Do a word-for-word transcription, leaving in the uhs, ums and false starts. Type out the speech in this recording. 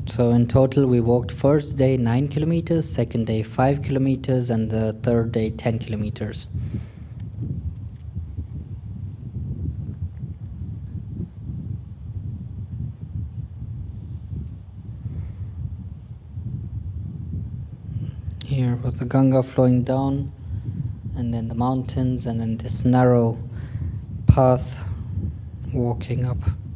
So in total we walked first day nine kilometers, second day five kilometers, and the third day ten kilometers. Here was the Ganga flowing down, and then the mountains, and then this narrow path walking up.